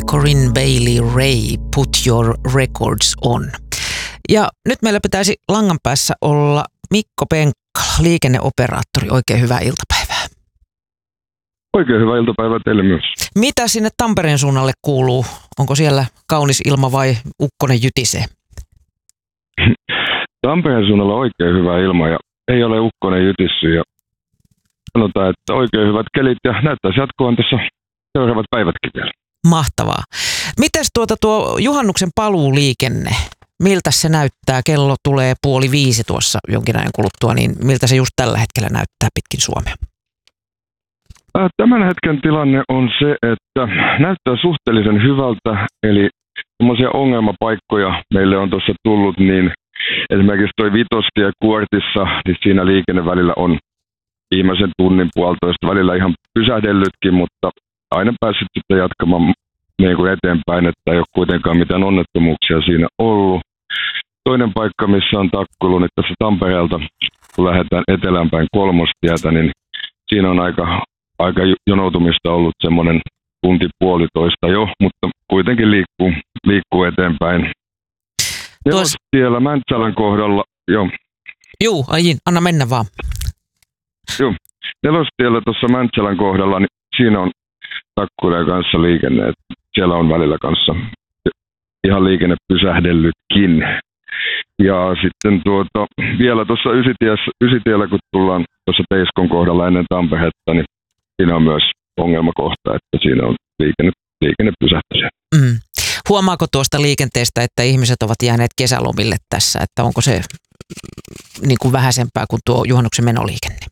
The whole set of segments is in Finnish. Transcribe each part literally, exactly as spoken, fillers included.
Corinne Bailey Rae, Put Your Records On. Ja nyt meillä pitäisi langan päässä olla Mikko Penkkala, liikenneoperaattori. Oikein hyvää iltapäivää. Oikein hyvää iltapäivää teille myös. Mitä sinne Tampereen suunnalle kuuluu? Onko siellä kaunis ilma vai ukkonen jytisee? Tampereen suunnalla on oikein hyvä ilma ja ei ole ukkonen jytissy. Ja sanotaan, että oikein hyvät kelit ja näyttäisi jatkuvan tässä seuraavat päivätkin vielä. Mahtavaa. Mites tuota tuo juhannuksen paluuliikenne? Miltä se näyttää? Kello tulee puoli viisi tuossa jonkin ajan kuluttua, niin miltä se just tällä hetkellä näyttää pitkin Suomea? Tämän hetken tilanne on se, että näyttää suhteellisen hyvältä, eli semmoisia ongelmapaikkoja meille on tuossa tullut, niin esimerkiksi toi Vitostie Kuortissa, niin siinä liikenne välillä on viimeisen tunnin puolitoista välillä ihan pysähdellytkin, mutta aina päässyt sitten jatkamaan niin kuin eteenpäin, että ei ole kuitenkaan mitään onnettomuuksia siinä ollut. Toinen paikka, missä on takkuilu, niin tässä Tampereelta, kun lähdetään eteläänpäin Kolmostietä, niin siinä on aika, aika jonoutumista ollut semmoinen tunti puolitoista jo, mutta kuitenkin liikkuu, liikkuu eteenpäin. Nelostiellä Mäntsälän kohdalla, joo. Juu, ai, anna mennä vaan. Joo, Nelostiellä tuossa Mäntsälän kohdalla, niin siinä on takkuilee kanssa liikenne, että siellä on välillä kanssa ihan liikenne pysähdellytkin. Ja sitten tuota, vielä tuossa Ysitiellä, kun tullaan tuossa Teiskon kohdalla ennen Tamperetta, niin siinä on myös ongelmakohta, että siinä on liikenne, liikenne pysähtynyt. Mm. Huomaako tuosta liikenteestä, että ihmiset ovat jääneet kesälomille tässä, että onko se niin kuin vähäisempää kuin tuo juhannuksen menoliikenne?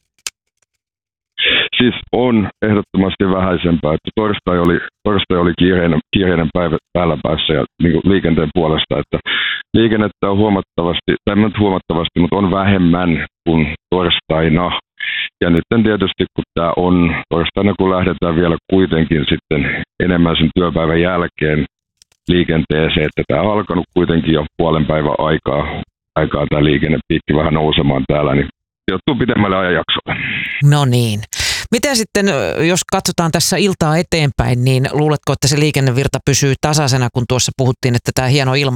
Siis on ehdottomasti vähäisempää, että torstai oli, torstai oli kiireinen, kiireinen päivä päällä päässä ja niin kuin liikenteen puolesta, että liikennettä on huomattavasti, tai nyt huomattavasti, mutta on vähemmän kuin torstaina. Ja nyt tietysti, kun tämä on torstaina, kun lähdetään vielä kuitenkin sitten enemmän sen työpäivän jälkeen liikenteeseen, että tämä on alkanut kuitenkin jo puolen päivän aikaa, aikaa tämä liikennepiikki vähän nousemaan täällä, niin joutuu pidemmälle ajanjaksolle. No niin. Miten sitten, jos katsotaan tässä iltaa eteenpäin, niin luuletko, että se liikennevirta pysyy tasaisena, kun tuossa puhuttiin, että tämä hieno ilma